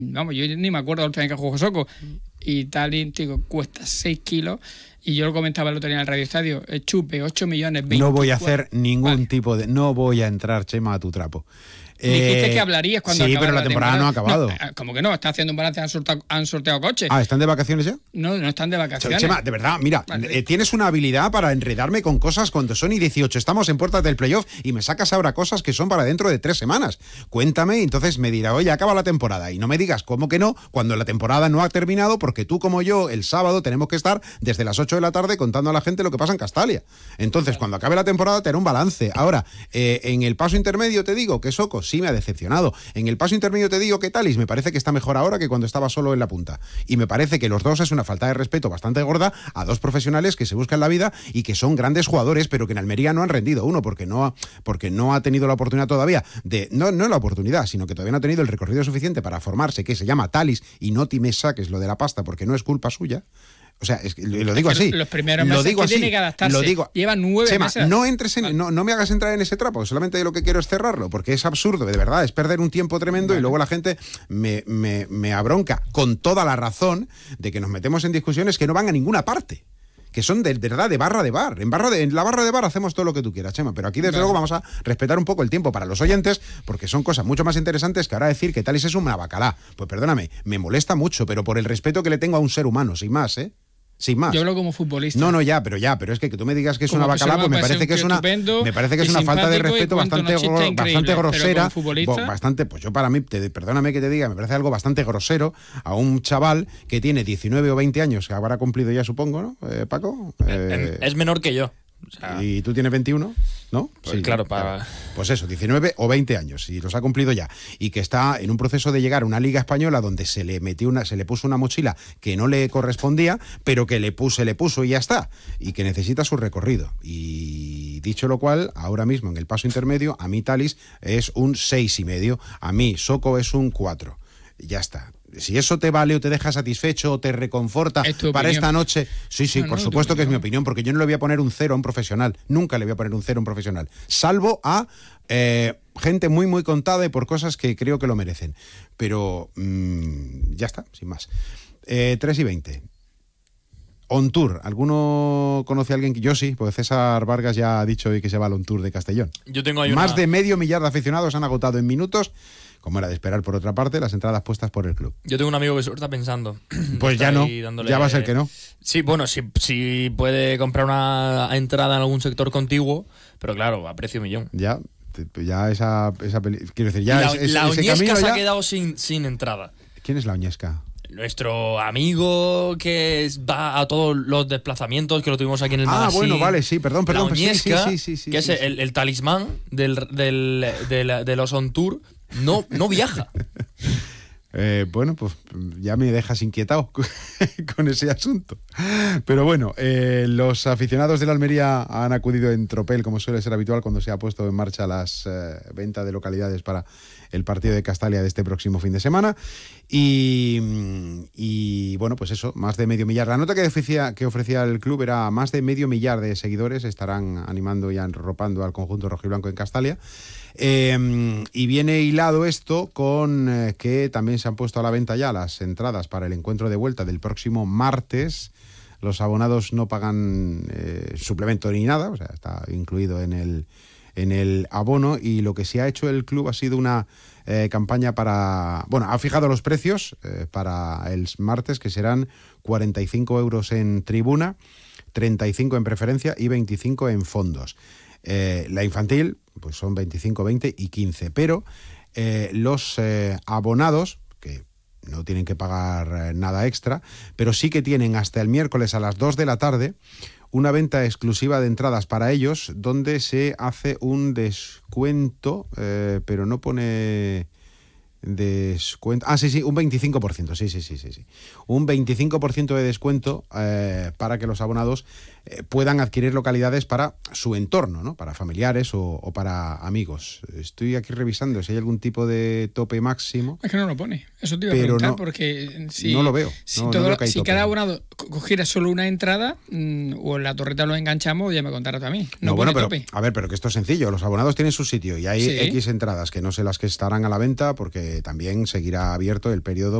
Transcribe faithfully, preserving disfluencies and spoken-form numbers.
vamos, yo ni me acuerdo del plan que jugó Soko. Y Tallinn, digo, cuesta seis kilos. Y yo lo comentaba el otro día en el Radio Estadio. El chupe, ocho millones, veinticuatro. No voy a hacer ningún vale. tipo de... No voy a entrar, Chema, a tu trapo. Dijiste Eh, que hablarías cuando sí, acabara pero la temporada, temporada no ha acabado. No, como que no, está haciendo un balance, han sorteado, han sorteado coches. Ah, ¿están de vacaciones ya? No, no están de vacaciones. Chema, de verdad, mira, vale. eh, tienes una habilidad para enredarme con cosas cuando son y dieciocho, estamos en puertas del playoff y me sacas ahora cosas que son para dentro de tres semanas. Cuéntame y entonces me dirá, oye, acaba la temporada. Y no me digas cómo que no, cuando la temporada no ha terminado, porque tú como yo, el sábado tenemos que estar desde las ocho de la tarde contando a la gente lo que pasa en Castalia. Entonces, cuando acabe la temporada, te haré un balance. Ahora, eh, en el paso intermedio te digo que Soko sí me ha decepcionado. En el paso intermedio te digo que Thalys me parece que está mejor ahora que cuando estaba solo en la punta. Y me parece que los dos es una falta de respeto bastante gorda a dos profesionales que se buscan la vida y que son grandes jugadores, pero que en Almería no han rendido. Uno, porque no ha, porque no ha tenido la oportunidad todavía de... No, no la oportunidad, sino que todavía no ha tenido el recorrido suficiente para formarse, que se llama Thalys, y no me saques lo de la pasta porque no es culpa suya. O sea, es que lo digo es que así. Los primeros meses lo digo que así, tiene que adaptarse. Lo digo. Lleva nueve Chema, meses. No entres en, no, no me hagas entrar en ese trapo. Solamente lo que quiero es cerrarlo, porque es absurdo, de verdad. Es perder un tiempo tremendo vale. Y luego la gente me, me, me abronca con toda la razón de que nos metemos en discusiones que no van a ninguna parte. Que son de, de verdad de barra de bar. En, barra de, en la barra de bar hacemos todo lo que tú quieras, Chema. Pero aquí, desde claro. luego, vamos a respetar un poco el tiempo para los oyentes, porque son cosas mucho más interesantes que ahora decir que Thalys es un bacalá. Pues perdóname, me molesta mucho, pero por el respeto que le tengo a un ser humano, sin más, ¿eh? Sin más. Yo hablo como futbolista. No, no, ya, pero ya, pero es que, que tú me digas que es como una bacalá, pues me parece que es una me parece que es una falta de respeto bastante gro, bastante grosera, bastante, pues yo para mí, te, perdóname que te diga, me parece algo bastante grosero a un chaval que tiene diecinueve o veinte años, que habrá cumplido ya, supongo, ¿no? Eh, Paco, eh, es menor que yo. O sea, ¿y tú tienes veintiuno? ¿No? Pues sí, claro, para... Pues eso, diecinueve o veinte años, y los ha cumplido ya. Y que está en un proceso de llegar a una liga española donde se le metió una, se le puso una mochila que no le correspondía, pero que le puso, le puso y ya está. Y que necesita su recorrido. Y dicho lo cual, ahora mismo en el paso intermedio, a mí Thalys es un seis y medio, a mí Soko es un cuatro. Ya está. Si eso te vale o te deja satisfecho o te reconforta para opinión. Esta noche, sí, sí, no, por no, supuesto que es mi opinión, porque yo no le voy a poner un cero a un profesional, nunca le voy a poner un cero a un profesional, salvo a eh, gente muy, muy contada y por cosas que creo que lo merecen. Pero mmm, ya está, sin más. Eh, tres y veinte. On Tour, ¿alguno conoce a alguien? Yo sí, porque César Vargas ya ha dicho hoy que se va al On Tour de Castellón. Yo tengo ahí Más una... de medio millar de aficionados han agotado en minutos, como era de esperar por otra parte, las entradas puestas por el club. Yo tengo un amigo que se está pensando. Pues ya no, dándole... ya va a ser que no. Sí, bueno, si, si puede comprar una entrada en algún sector contiguo, pero claro, a precio millón. Ya, ya esa, esa peli... quiero decir, ya la, es, la ese Oñesca se ya... ha quedado sin, sin entrada. ¿Quién es la Oñesca? Nuestro amigo que va a todos los desplazamientos, que lo tuvimos aquí en el Ah, magazine. bueno, vale, sí, perdón, perdón. La Oñesca, sí, sí, sí, sí, que sí, es sí. El, el talismán del, del, del, de los On Tour, no, no viaja. Eh, bueno, pues ya me dejas inquietado con ese asunto. Pero bueno, eh, los aficionados de la Almería han acudido en tropel, como suele ser habitual cuando se ha puesto en marcha las eh, ventas de localidades para el partido de Castalia de este próximo fin de semana. Y, y bueno, pues eso, más de medio millar. La nota que ofrecía, que ofrecía el club era más de medio millar de seguidores estarán animando y arropando al conjunto rojiblanco en Castalia. Eh, y viene hilado esto con eh, que también se han puesto a la venta ya las entradas para el encuentro de vuelta del próximo martes. Los abonados no pagan eh, suplemento ni nada, o sea, está incluido en el, en el abono, y lo que se ha hecho el club ha sido una eh, campaña para... Bueno, ha fijado los precios eh, para el martes, que serán cuarenta y cinco euros en tribuna, treinta y cinco en preferencia y veinticinco en fondos. Eh, la infantil, pues son veinticinco, veinte y quince, pero eh, los eh, abonados, que no tienen que pagar eh, nada extra, pero sí que tienen hasta el miércoles a las dos de la tarde una venta exclusiva de entradas para ellos, donde se hace un descuento, eh, pero no pone... descuento. Ah, sí, sí, un veinticinco por ciento, sí, sí, sí, sí, sí. Un veinticinco por ciento de descuento eh, para que los abonados eh, puedan adquirir localidades para su entorno, ¿no? Para familiares o, o para amigos. Estoy aquí revisando si hay algún tipo de tope máximo. Es que no lo pone. Eso te iba a pero preguntar, no, porque si, no lo veo. Si, no, todo, no veo que hay si tope. cada abonado cogiera solo una entrada, mmm, o en la torreta lo enganchamos, ya me contarás tú a mí. No, no bueno, pero tope. A ver, pero que esto es sencillo. Los abonados tienen su sitio y hay sí. X entradas, que no sé las que estarán a la venta porque eh, también seguirá abierto el periodo